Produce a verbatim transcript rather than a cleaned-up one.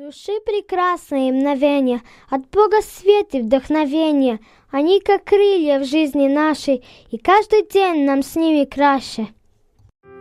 Души прекрасные мгновения, от Бога свет и вдохновение. Они как крылья в жизни нашей, и каждый день нам с ними краще.